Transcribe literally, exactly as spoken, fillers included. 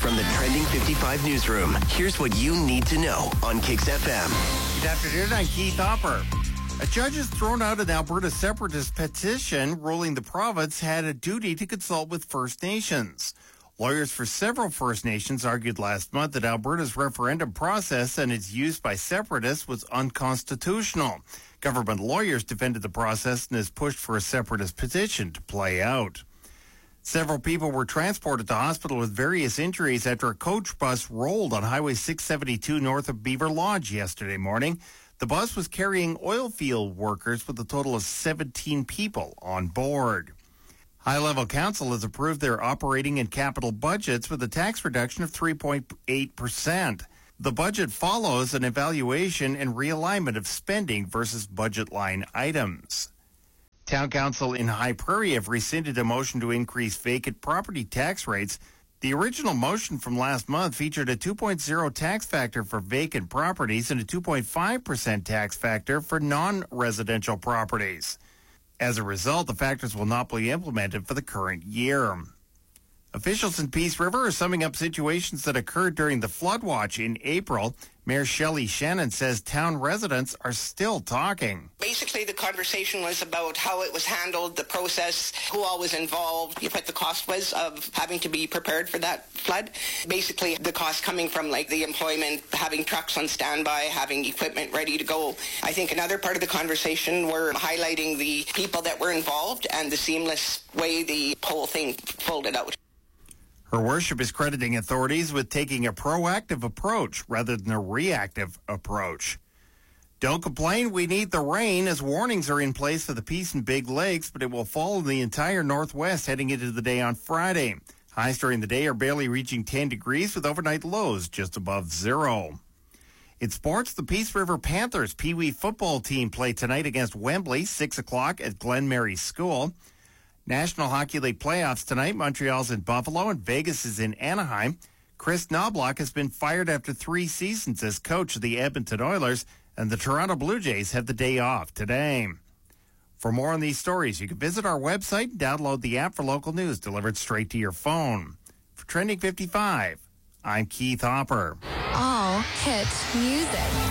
From the Trending fifty-five newsroom, here's what you need to know on Kicks F M. Good afternoon, I'm Keith Hopper. A judge has thrown out an Alberta separatist petition ruling the province had a duty to consult with First Nations. Lawyers for several First Nations argued last month that Alberta's referendum process and its use by separatists was unconstitutional. Government lawyers defended the process and has pushed for a separatist petition to play out. Several people were transported to hospital with various injuries after a coach bus rolled on Highway six seventy-two north of Beaver Lodge yesterday morning. The bus was carrying oil field workers with a total of seventeen people on board. High-level council has approved their operating and capital budgets with a tax reduction of three point eight percent. The budget follows an evaluation and realignment of spending versus budget line items. Town Council in High Prairie have rescinded a motion to increase vacant property tax rates. The original motion from last month featured a two point oh tax factor for vacant properties and a two point five percent tax factor for non-residential properties. As a result, the factors will not be implemented for the current year. Officials in Peace River are summing up situations that occurred during the flood watch in April. Mayor Shelley Shannon says town residents are still talking. Basically, the conversation was about how it was handled, the process, who all was involved, what the cost was of having to be prepared for that flood. Basically, the cost coming from like the employment, having trucks on standby, having equipment ready to go. I think another part of the conversation were highlighting the people that were involved and the seamless way the whole thing folded out. Her worship is crediting authorities with taking a proactive approach rather than a reactive approach. Don't complain, we need the rain, as warnings are in place for the Peace and Big Lakes, but it will fall in the entire northwest heading into the day on Friday. Highs during the day are barely reaching ten degrees with overnight lows just above zero. In sports, the Peace River Panthers Pee Wee football team play tonight against Wembley, six o'clock at Glen Mary School. National Hockey League playoffs tonight. Montreal's in Buffalo and Vegas is in Anaheim. Chris Knobloch has been fired after three seasons as coach of the Edmonton Oilers, and the Toronto Blue Jays have the day off today. For more on these stories, you can visit our website and download the app for local news delivered straight to your phone. For Trending fifty-five, I'm Keith Hopper. All hit music.